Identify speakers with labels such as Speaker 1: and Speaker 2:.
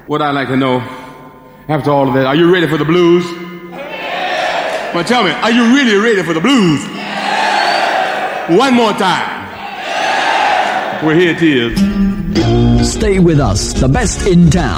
Speaker 1: What I'd like to know, after all of that, are you ready for the blues? Well, tell me, are you really ready for the blues? One more time. Well, here it is.
Speaker 2: Stay with us, the best in town.